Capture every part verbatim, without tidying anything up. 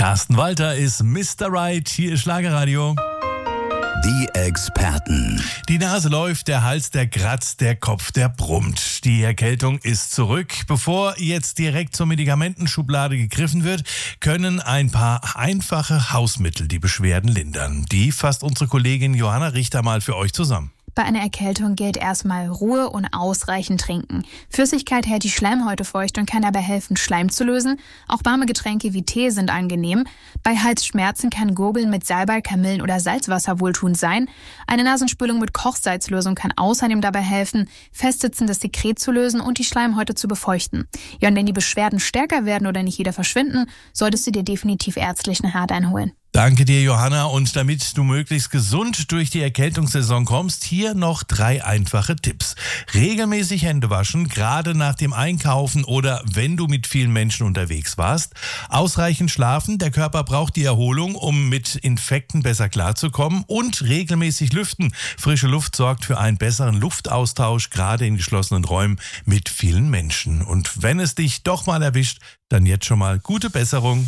Carsten Walter ist Mister Right, hier ist Schlagerradio. Die Experten. Die Nase läuft, der Hals, der kratzt, der Kopf, der brummt. Die Erkältung ist zurück. Bevor jetzt direkt zur Medikamentenschublade gegriffen wird, können ein paar einfache Hausmittel die Beschwerden lindern. Die fasst unsere Kollegin Johanna Richter mal für euch zusammen. Bei einer Erkältung gilt erstmal Ruhe und ausreichend trinken. Flüssigkeit hält die Schleimhäute feucht und kann dabei helfen, Schleim zu lösen. Auch warme Getränke wie Tee sind angenehm. Bei Halsschmerzen kann Gurgeln mit Salbei, Kamillen oder Salzwasser wohltuend sein. Eine Nasenspülung mit Kochsalzlösung kann außerdem dabei helfen, festsitzendes Sekret zu lösen und die Schleimhäute zu befeuchten. Ja, und wenn die Beschwerden stärker werden oder nicht wieder verschwinden, solltest du dir definitiv ärztlichen Rat einholen. Danke dir, Johanna. Und damit du möglichst gesund durch die Erkältungssaison kommst, hier noch drei einfache Tipps. Regelmäßig Hände waschen, gerade nach dem Einkaufen oder wenn du mit vielen Menschen unterwegs warst. Ausreichend schlafen, der Körper braucht die Erholung, um mit Infekten besser klarzukommen. Und regelmäßig lüften. Frische Luft sorgt für einen besseren Luftaustausch, gerade in geschlossenen Räumen mit vielen Menschen. Und wenn es dich doch mal erwischt, dann jetzt schon mal gute Besserung.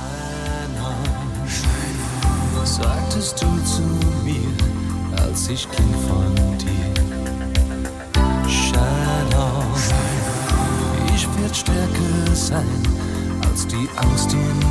Sagtest du zu mir, als ich ging von dir. Shine on, ich werd stärker sein als die Angst in